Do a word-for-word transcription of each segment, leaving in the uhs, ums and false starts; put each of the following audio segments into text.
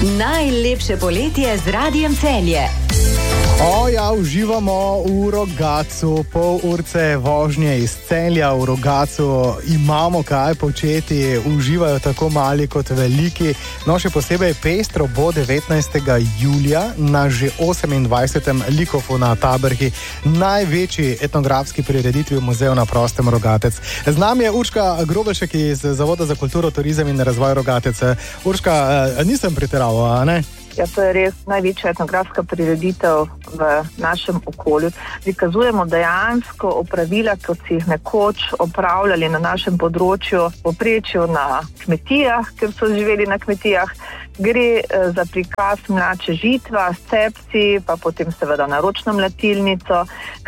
Najlepše poletje z Radijem Celje. O ja, uživamo v Rogatcu, pol urce vožnje iz Celja v Rogatcu. Imamo kaj početi, uživajo tako mali kot veliki. No, še posebej pestro bo devetnajstega julija na že osemindvajsetem Likofu na Taberhi, največji etnografski prireditvi v muzeju na prostem Rogatec. Z nami je Urška Grobelšek iz Zavoda za kulturo, turizem in razvoj Rogatec. Urška, nisem pretiraval, a ne? Ja, to je res največja etnografska prireditev v našem okolju. Prikazujemo dejansko opravila, kot si jih nekoč opravljali na našem področju, povprečju na kmetijah, ker so živeli na kmetijah. Gre za prikaz mlače žitva, scepci, pa potem seveda na ročno mlatilnico.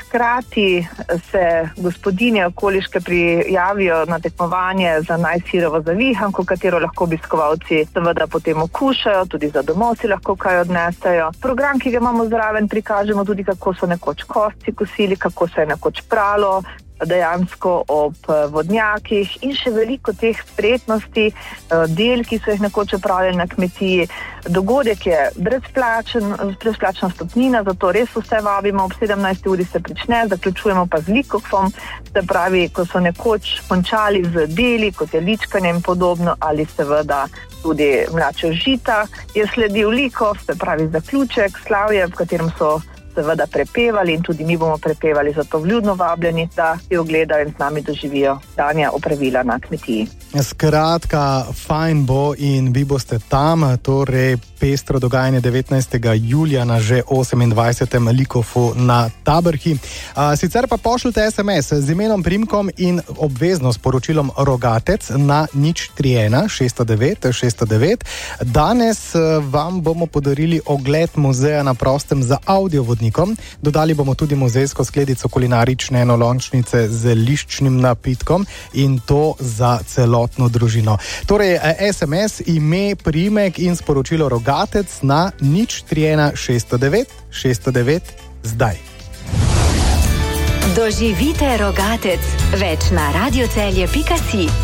Hkrati se gospodinje okoliške prijavijo na tekmovanje za najsirovo zavihanko, katero lahko obiskovalci seveda potem okušajo, tudi za domov si lahko kaj odnesejo. Program, ki ga imamo zraven, prikažemo tudi, kako so nekoč kosti kosili, kako se je nekoč pralo, dejansko ob vodnjakih in še veliko teh spretnosti, del, ki so jih nekoč opravljali na kmetiji. Dogodek je brezplačen, brezplačna stopnina, zato res vse vabimo. Ob sedemnajsti uri se prične, zaključujemo pa z likofom, se pravi, ko so nekoč končali z deli, kot je ličkanje in podobno, ali seveda tudi mlačo žita, je sledil likov, se pravi zaključek, slavje, v katerem so seveda prepevali in tudi mi bomo prepevali, zato vljudno vabljeni, da si ogledajo in z nami doživijo danja opravila na kmetiji. Skratka, fajn bo in vi boste tam, torej pestro dogajanje devetnajstega julija na že osemindvajsetem Likofu na Taberhi. A, sicer pa pošljite es em es z imenom, primkom in obvezno sporočilom Rogatec na nič tri ena šest devet šest devet. Danes vam bomo podarili ogled muzeja na prostem za audiovodnikom. Dodali bomo tudi muzejsko skledico kulinarične enolončnice z liščnim napitkom in to za celotno družino. Torej, es em es, ime, priimek in sporočilo Rogatec na nič tri ena šest devet šest devet zdaj. Doživite Rogatec. Več na radiocelje pika si.